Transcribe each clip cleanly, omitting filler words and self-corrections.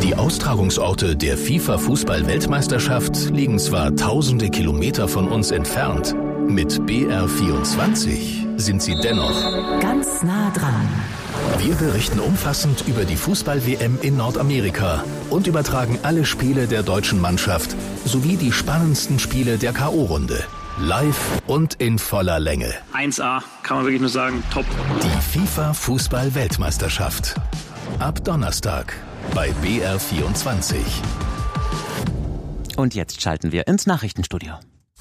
Die Austragungsorte der FIFA-Fußball-Weltmeisterschaft liegen zwar tausende Kilometer von uns entfernt, mit BR24 sind sie dennoch ganz nah dran. Wir berichten umfassend über die Fußball-WM in Nordamerika und übertragen alle Spiele der deutschen Mannschaft sowie die spannendsten Spiele der K.O.-Runde. Live und in voller Länge. 1A, kann man wirklich nur sagen, top. Die FIFA-Fußball-Weltmeisterschaft. Ab Donnerstag bei BR24. Und jetzt schalten wir ins Nachrichtenstudio.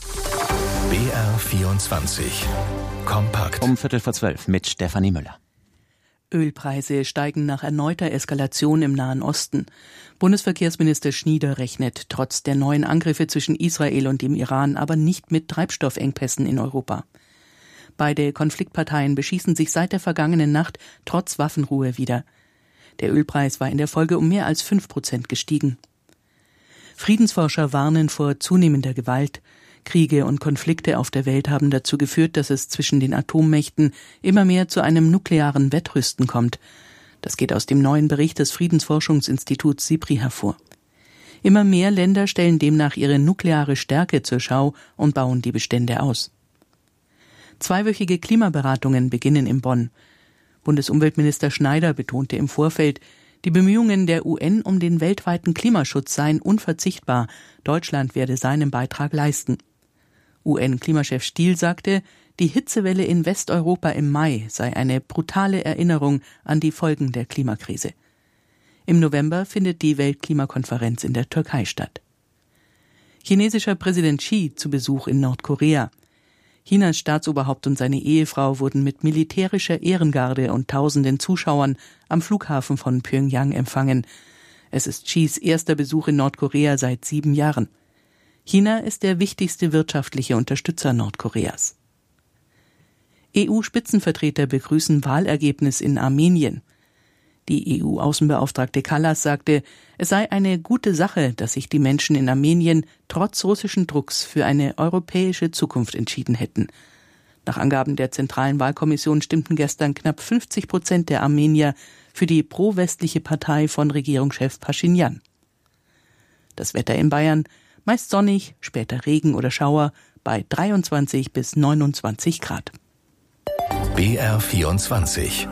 BR24. Kompakt. Um 11:45 mit Stefanie Müller. Ölpreise steigen nach erneuter Eskalation im Nahen Osten. Bundesverkehrsminister Schnieder rechnet trotz der neuen Angriffe zwischen Israel und dem Iran aber nicht mit Treibstoffengpässen in Europa. Beide Konfliktparteien beschießen sich seit der vergangenen Nacht trotz Waffenruhe wieder. Der Ölpreis war in der Folge um mehr als 5% gestiegen. Friedensforscher warnen vor zunehmender Gewalt. Kriege und Konflikte auf der Welt haben dazu geführt, dass es zwischen den Atommächten immer mehr zu einem nuklearen Wettrüsten kommt. Das geht aus dem neuen Bericht des Friedensforschungsinstituts SIPRI hervor. Immer mehr Länder stellen demnach ihre nukleare Stärke zur Schau und bauen die Bestände aus. Zweiwöchige Klimaberatungen beginnen in Bonn. Bundesumweltminister Schneider betonte im Vorfeld, die Bemühungen der UN um den weltweiten Klimaschutz seien unverzichtbar. Deutschland werde seinen Beitrag leisten. UN-Klimachef Stiel sagte, die Hitzewelle in Westeuropa im Mai sei eine brutale Erinnerung an die Folgen der Klimakrise. Im November findet die Weltklimakonferenz in der Türkei statt. Chinesischer Präsident Xi zu Besuch in Nordkorea. Chinas Staatsoberhaupt und seine Ehefrau wurden mit militärischer Ehrengarde und tausenden Zuschauern am Flughafen von Pyongyang empfangen. Es ist Xis erster Besuch in Nordkorea seit 7 Jahren. China ist der wichtigste wirtschaftliche Unterstützer Nordkoreas. EU-Spitzenvertreter begrüßen Wahlergebnis in Armenien. Die EU-Außenbeauftragte Kallas sagte, es sei eine gute Sache, dass sich die Menschen in Armenien trotz russischen Drucks für eine europäische Zukunft entschieden hätten. Nach Angaben der Zentralen Wahlkommission stimmten gestern knapp 50% der Armenier für die pro-westliche Partei von Regierungschef Paschinjan. Das Wetter in Bayern: meist sonnig, später Regen oder Schauer bei 23 bis 29 Grad. BR24.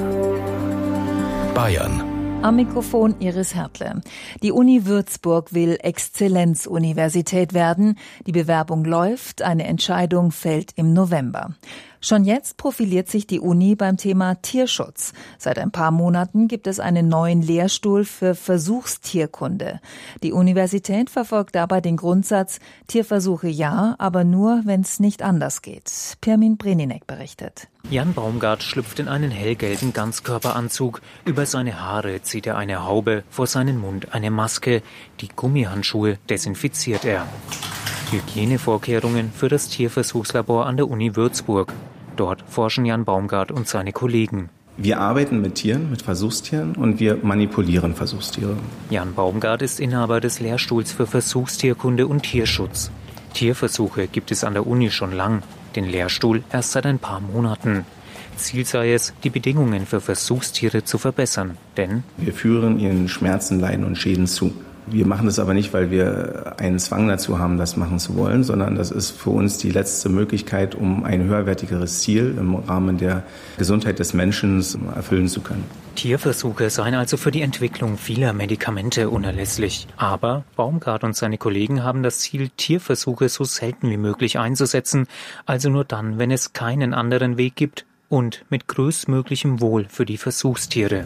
Bayern. Am Mikrofon Iris Hertle. Die Uni Würzburg will Exzellenzuniversität werden. Die Bewerbung läuft, eine Entscheidung fällt im November. Schon jetzt profiliert sich die Uni beim Thema Tierschutz. Seit ein paar Monaten gibt es einen neuen Lehrstuhl für Versuchstierkunde. Die Universität verfolgt dabei den Grundsatz, Tierversuche ja, aber nur, wenn es nicht anders geht. Pirmin Breninek berichtet. Jan Baumgart schlüpft in einen hellgelben Ganzkörperanzug. Über seine Haare zieht er eine Haube, vor seinen Mund eine Maske. Die Gummihandschuhe desinfiziert er. Hygienevorkehrungen für das Tierversuchslabor an der Uni Würzburg. Dort forschen Jan Baumgart und seine Kollegen. Wir arbeiten mit Tieren, mit Versuchstieren, und wir manipulieren Versuchstiere. Jan Baumgart ist Inhaber des Lehrstuhls für Versuchstierkunde und Tierschutz. Tierversuche gibt es an der Uni schon lang, den Lehrstuhl erst seit ein paar Monaten. Ziel sei es, die Bedingungen für Versuchstiere zu verbessern, denn wir führen ihnen Schmerzen, Leiden und Schäden zu. Wir machen das aber nicht, weil wir einen Zwang dazu haben, das machen zu wollen, sondern das ist für uns die letzte Möglichkeit, um ein höherwertigeres Ziel im Rahmen der Gesundheit des Menschen erfüllen zu können. Tierversuche seien also für die Entwicklung vieler Medikamente unerlässlich. Aber Baumgart und seine Kollegen haben das Ziel, Tierversuche so selten wie möglich einzusetzen, also nur dann, wenn es keinen anderen Weg gibt und mit größtmöglichem Wohl für die Versuchstiere.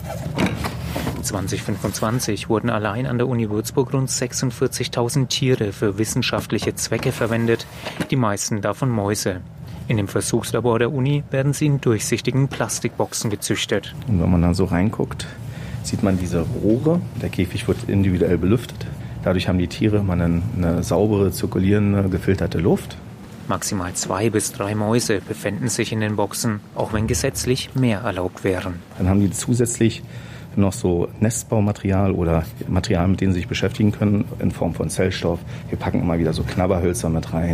2025 wurden allein an der Uni Würzburg rund 46.000 Tiere für wissenschaftliche Zwecke verwendet, die meisten davon Mäuse. In dem Versuchslabor der Uni werden sie in durchsichtigen Plastikboxen gezüchtet. Und wenn man dann so reinguckt, sieht man diese Rohre. Der Käfig wird individuell belüftet. Dadurch haben die Tiere mal eine saubere, zirkulierende, gefilterte Luft. Maximal 2 bis 3 Mäuse befänden sich in den Boxen, auch wenn gesetzlich mehr erlaubt wären. Dann haben die zusätzlich noch so Nestbaumaterial oder Material, mit denen sie sich beschäftigen können, in Form von Zellstoff. Wir packen immer wieder so Knabberhölzer mit rein.